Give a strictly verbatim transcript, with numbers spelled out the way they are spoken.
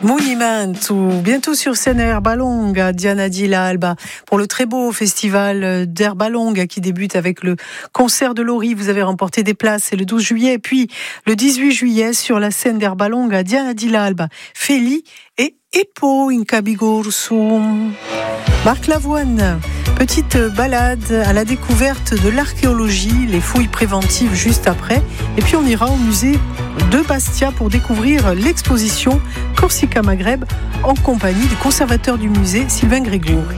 Movimento, bientôt sur scène à Erbalonga, Diana Di l'Alba, pour le très beau festival d'Erbalonga qui débute avec le concert de Lori. Vous avez remporté des places, c'est le douze juillet, puis le dix-huit juillet sur la scène d'Erbalonga, Diana Di l'Alba, Feli et Epo Incabigorsum. Marc Lavoine, petite balade à la découverte de l'archéologie, les fouilles préventives juste après, et puis on ira au musée de Bastia pour découvrir l'exposition Corsica Maghreb en compagnie du conservateur du musée Sylvain Grégoire.